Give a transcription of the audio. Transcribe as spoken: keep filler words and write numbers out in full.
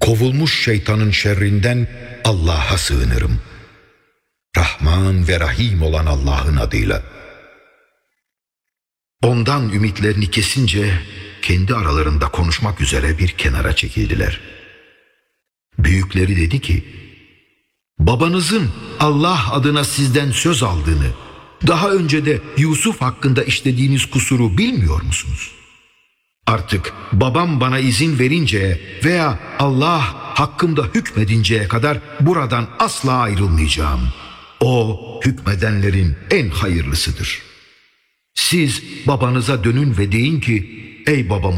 kovulmuş şeytanın şerrinden Allah'a sığınırım. Rahman ve Rahim olan Allah'ın adıyla. Ondan ümitlerini kesince kendi aralarında konuşmak üzere bir kenara çekildiler. Büyükleri dedi ki, babanızın Allah adına sizden söz aldığını, daha önce de Yusuf hakkında işlediğiniz kusuru bilmiyor musunuz? Artık babam bana izin verinceye veya Allah hakkımda hükmedinceye kadar buradan asla ayrılmayacağım. O hükmedenlerin en hayırlısıdır. Siz babanıza dönün ve deyin ki, ey babam,